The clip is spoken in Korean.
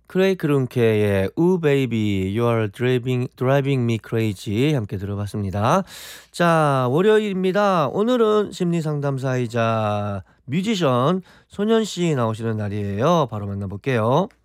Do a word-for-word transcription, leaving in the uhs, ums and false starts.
크레이크 룬케의 우 베이비 You're driving, driving me crazy 함께 들어봤습니다. 자, 월요일입니다. 오늘은 심리상담사이자 뮤지션 소년씨 나오시는 날이에요. 바로 만나볼게요.